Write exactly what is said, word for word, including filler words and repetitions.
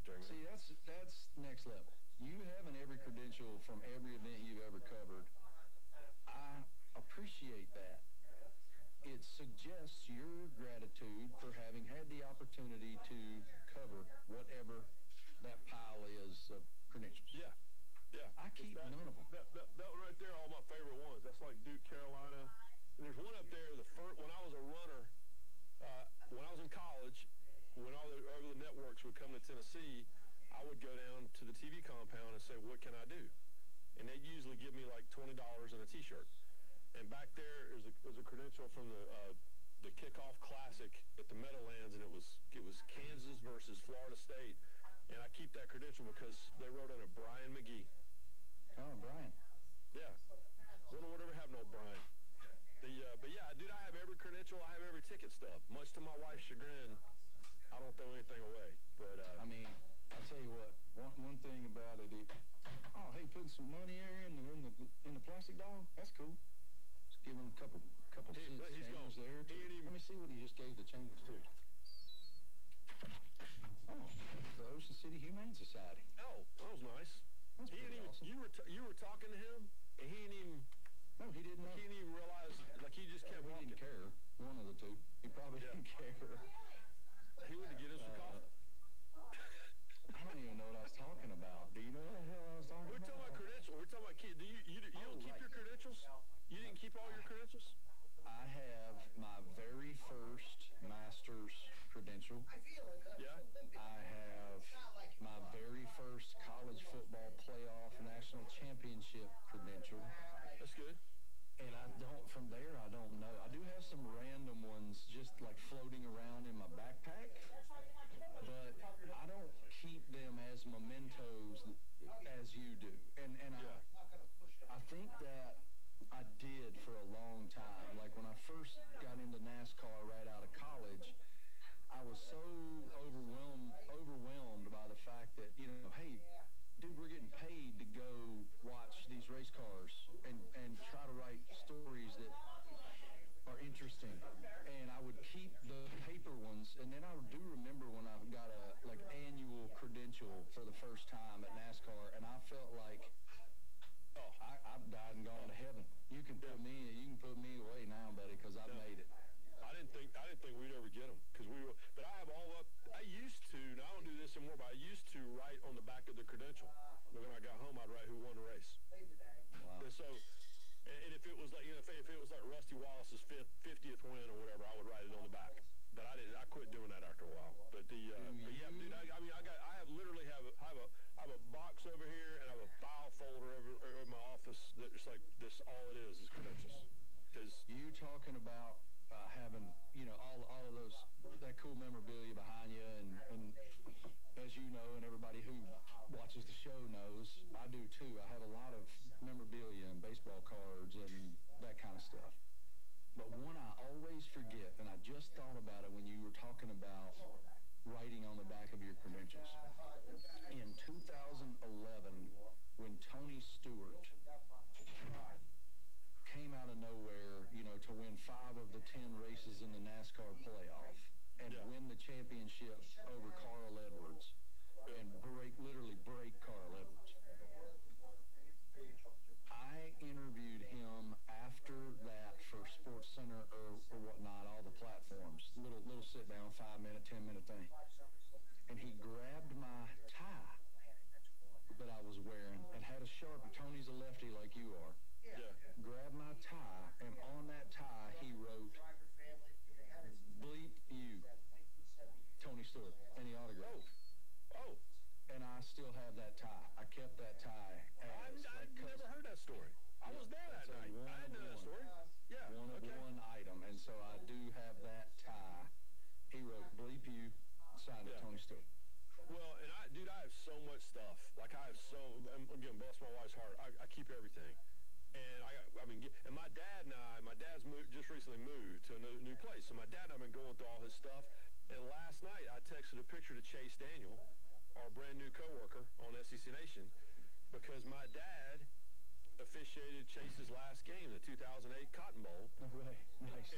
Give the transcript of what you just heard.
Jeremy. See, that's that's next level. You having every credential from every event you've ever covered, I appreciate that. It suggests your gratitude for having had the opportunity to cover whatever that pile is of credentials. Yeah, yeah. I keep that, none of them. That, that, that one right there, all my favorite ones. That's like Duke, Carolina. And there's one up there, the first, when I was a runner, uh, when I was in college, when all the, all the networks would come to Tennessee, I would go down to the T V compound and say, what can I do? And they'd usually give me like twenty dollars and a T-shirt. And back there is a, was a credential from the uh, the kickoff classic at the Meadowlands, and it was it was Kansas versus Florida State. And I keep that credential because they wrote on it Brian McGee. Oh, Brian. Yeah. Wonder whatever happened to old Brian. The, uh, but yeah, dude, I have every credential. I have every ticket stub. Much to my wife's chagrin, I don't throw anything away. But uh, I mean, I'll tell you what. One one thing about it, it oh, hey, putting some money here in the in the in the plastic dog. That's cool. Just give him a couple couple he, cents he's change gone. there. He ain't even, Let me see what he just gave the change to. Oh, the Ocean City Humane Society. Oh, that was nice. That's he pretty didn't even. awesome. You were t- you were talking to him, and he didn't even. No, he didn't know. He didn't even realize. Like he just kept He walking. didn't care. One of the two. He probably Yeah. didn't care. He went to get us some Uh, coffee. I don't even know what I was talking about. Do you know what the hell I was talking We're about? talking about credentials. We're talking about kids. Do you you, you Oh, don't keep right. your credentials? You didn't keep all your credentials? I have my very first master's credential. Yeah. I have my very first college football playoff national championship credential. That's good. And I don't, from there, I don't know. I do have some random ones just like floating around in my backpack, but I don't keep them as mementos as you do. And, and Yeah. I, I think that I did for a long time. Like when I first got into NASCAR right out of college, I was so overwhelmed, overwhelmed by the fact that, you know, hey, dude, we're getting paid to go watch these race cars and, and try to write stories that are interesting. And I would keep the paper ones. And then I do remember when I got a, like, annual credential for the first time at NASCAR, and I felt like, oh, I, I've died and gone to heaven. You can put me, you can put me away now, buddy, because I No. made it. I didn't think I didn't think we'd ever get them because we were. But I have all up. I used to. Now I don't do this anymore. But I used to write on the back of the credential. But when I got home, I'd write who won the race. Wow. And so, and, and if it was like you know, if, if it was like Rusty Wallace's fiftieth win or whatever, I would write it on the back. But I didn't. I quit doing that after a while. But the, uh, but yeah, dude. I, I mean, I got. I have literally have a, I have a, I have a box over here and I have a file folder over, over in my office that it's like this. All it is is credentials. Because You talking about uh, having, you know, all all of those, that cool memorabilia behind you, and, and as you know, and everybody who watches the show knows, I do too. I have a lot of memorabilia and baseball cards and that kind of stuff. But one I always forget, and I just thought about it when you were talking about writing on the back of your credentials. In two thousand eleven, when Tony Stewart came out of nowhere, you know, to win five of the ten races in the NASCAR playoff and Yeah. win the championship over Carl Edwards and break, literally break Carl Edwards. I interviewed him after that for Sports Center or, or whatnot, all the platforms, little little sit down, five minute, ten minute thing, and he grabbed my tie that I was wearing and had a Sharpie. Tony's a lefty like you are. yeah. Grabbed my tie, and on that tie he wrote, "Bleep you, Tony Stewart," and he autographed. Oh. And I still have that tie. I kept that tie. I've, As, I've like, never heard that story. I was there that That's a night. one I didn't know of that one. story. Yeah. one of okay. one item, and so I do have that tie. He wrote, "Bleep you," signed it, Yeah. Tony Stewart. Well, and I, dude, I have so much stuff. Like I have so, and again, bless my wife's heart. I, I keep everything. And I, got- I mean, and my dad and I, my dad's moved, just recently moved to a new, new place. So my dad and I've been going through all his stuff. And last night I texted a picture to Chase Daniel, our brand new coworker on S E C Nation, because my dad officiated Chase's last game, the two thousand eight Cotton Bowl. No way. Nice.